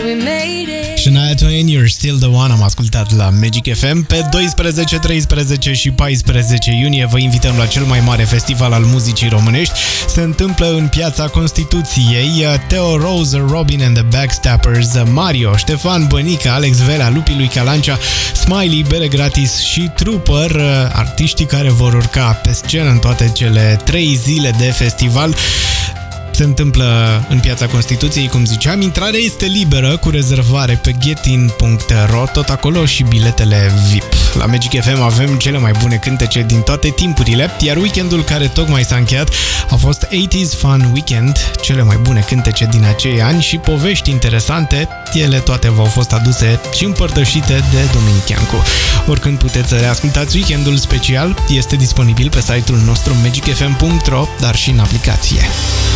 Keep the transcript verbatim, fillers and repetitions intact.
Shania Twain, You're Still The One, am ascultat la Magic F M. Pe doisprezece, treisprezece și paisprezece iunie vă invităm la cel mai mare festival al muzicii românești. Se întâmplă în Piața Constituției. Theo Rose, Robin and the Backstabbers, Mario, Ștefan Bănică, Alex Vera, Lupi lui Calancea, Smiley, Bere Gratis și Trooper, artiștii care vor urca pe scenă în toate cele trei zile de festival. Se întâmplă în Piața Constituției, cum ziceam. Intrarea este liberă, cu rezervare pe getin punct ro, tot acolo și biletele V I P. La Magic F M avem cele mai bune cântece din toate timpurile, iar weekendul care tocmai s-a încheiat a fost optzeci Fun Weekend, cele mai bune cântece din acei ani și povești interesante. Ele toate v-au fost aduse și împărtășite de Dominic Iancu. Oricând puteți să reascultați weekendul special, este disponibil pe site-ul nostru magic f m punct ro, dar și în aplicație.